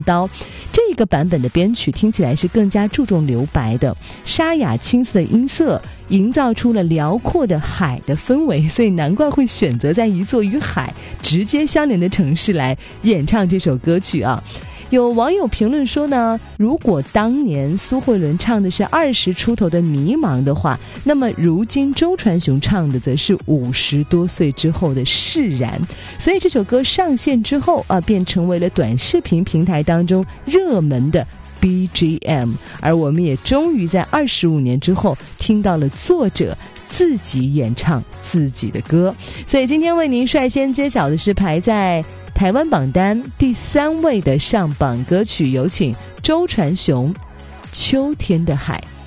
刀。这个版本的编曲听起来是更加注重留白的，沙哑青涩的音色营造出了辽阔的海的氛围，所以难怪会选择在一座与海直接相连的城市来演唱这首歌曲啊。有网友评论说呢，如果当年苏慧伦唱的是20出头的迷茫的话，那么如今周传雄唱的则是50多岁之后的释然。所以这首歌上线之后便成为了短视频平台当中热门的 BGM， 而我们也终于在25年之后听到了作者自己演唱自己的歌。所以今天为您率先揭晓的是排在台湾榜单第3位的上榜歌曲，有请周传雄《秋天的海》。